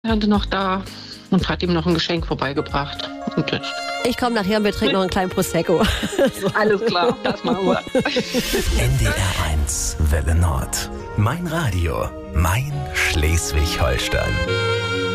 Tante noch da und hat ihm noch ein Geschenk vorbeigebracht. Und das. Ich komme nachher und wir trinken noch einen kleinen Prosecco. So. Alles klar, das machen wir. NDR 1 Welle Nord. Mein Radio, mein Schleswig-Holstein.